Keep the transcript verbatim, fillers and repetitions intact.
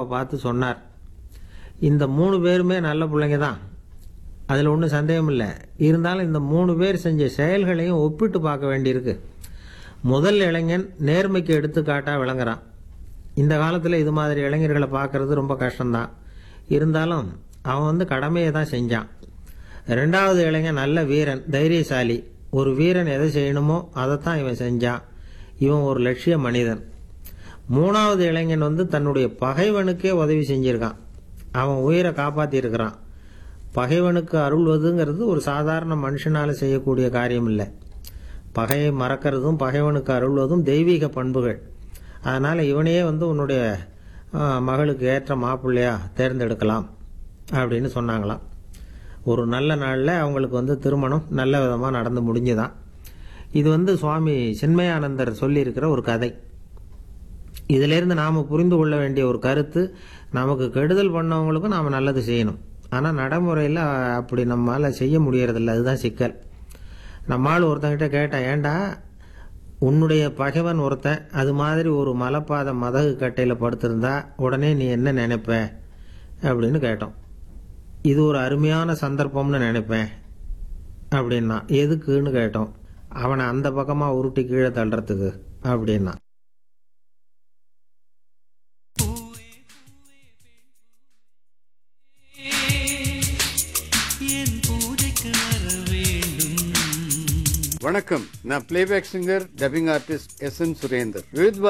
பார்த்து சொன்னார். இந்த மூணு பேருமே நல்ல பிள்ளைங்க தான், அதில் ஒன்றும் சந்தேகம் இல்லை. இருந்தாலும் இந்த மூணு பேர் செஞ்ச செயல்களையும் ஒப்பிட்டு பார்க்க வேண்டியிருக்கு. முதல் இளைஞன் நேர்மைக்கு எடுத்துக்காட்டா விளங்குறான். இந்த காலத்தில் இது மாதிரி இளைஞர்களை பார்க்கறது ரொம்ப கஷ்டம்தான். இருந்தாலும் அவன் வந்து கடமையை தான் செஞ்சான். ரெண்டாவது இளைஞன் நல்ல வீரன், தைரியசாலி. ஒரு வீரன் எதை செய்யணுமோ அதைத்தான் இவன் செஞ்சான். இவன் ஒரு லட்சிய மனிதன். மூணாவது இளைஞன் வந்து தன்னுடைய பகைவனுக்கே உதவி செஞ்சிருக்கான். அவன் உயிரை காப்பாற்றி இருக்கிறான். பகைவனுக்கு அருள்வதுங்கிறது ஒரு சாதாரண மனுஷனால செய்யக்கூடிய காரியம் இல்லை. பகையை மறக்கிறதும் பகைவனுக்கு அருள்வதும் தெய்வீக பண்புகள். அதனால் இவனையே வந்து உன்னுடைய மகளுக்கு ஏற்ற மாப்பிள்ளையா தேர்ந்தெடுக்கலாம் அப்படின்னு சொன்னாங்களாம். ஒரு நல்ல நாளில் அவங்களுக்கு வந்து திருமணம் நல்ல விதமாக நடந்து முடிஞ்சுதான். இது வந்து சுவாமி சின்மயானந்தர் சொல்லியிருக்கிற ஒரு கதை. இதிலிருந்து நாம் புரிந்து கொள்ள வேண்டிய ஒரு கருத்து, நமக்கு கெடுதல் பண்ணவங்களுக்கும் நாம் நல்லது செய்யணும். ஆனால் நடைமுறையில் அப்படி நம்மளால் செய்ய முடியறதில்ல. அதுதான் சிக்கல். நம்மால் ஒருத்தங்கிட்ட கேட்டேன், ஏண்டா உன்னுடைய பகைவன் ஒருத்தன் அது மாதிரி ஒரு மலைப்பாத மதகு கட்டையில் படுத்திருந்தா உடனே நீ என்ன நினைப்ப அப்படின்னு கேட்டோம். இது ஒரு அருமையான சந்தர்ப்பம்னு நினைப்பேன் அப்படின்னா. எதுக்குன்னு கேட்டோம். அவனை அந்த பக்கமாக உருட்டி கீழே தள்ளுறதுக்கு அப்படின்னா. வணக்கம், நான் playback singer dubbing artist S N Surender.